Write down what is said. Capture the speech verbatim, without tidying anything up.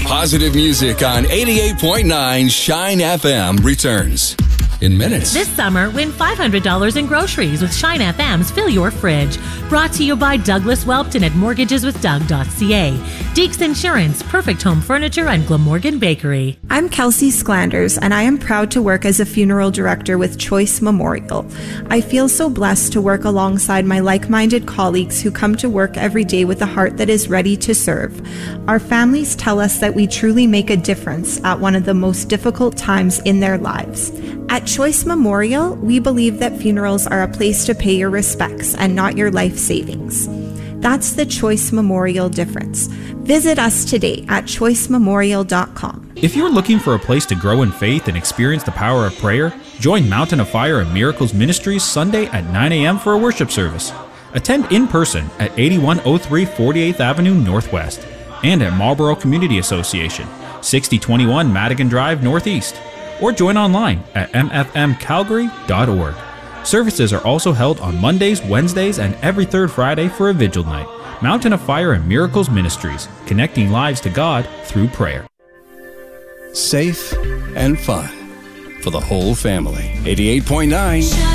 positive music on eighty-eight point nine Shine F M returns in minutes. This summer, win five hundred dollars in groceries with Shine F M's Fill Your Fridge. Brought to you by Douglas Welpton at mortgages with doug dot c a, Deeks Insurance, Perfect Home Furniture, and Glamorgan Bakery. I'm Kelsey Sklanders, and I am proud to work as a funeral director with Choice Memorial. I feel so blessed to work alongside my like-minded colleagues who come to work every day with a heart that is ready to serve. Our families tell us that we truly make a difference at one of the most difficult times in their lives. At Choice Memorial, we believe that funerals are a place to pay your respects and not your life savings. That's the Choice Memorial difference. Visit us today at choice memorial dot com. If you're looking for a place to grow in faith and experience the power of prayer, join Mountain of Fire and Miracles Ministries Sunday at nine a.m. for a worship service. Attend in person at eighty-one oh three forty-eighth Avenue Northwest and at Marlboro Community Association, sixty twenty-one Madigan Drive Northeast, or join online at m f m calgary dot org. Services are also held on Mondays, Wednesdays, and every third Friday for a vigil night. Mountain of Fire and Miracles Ministries, connecting lives to God through prayer. Safe and fun for the whole family. eighty-eight point nine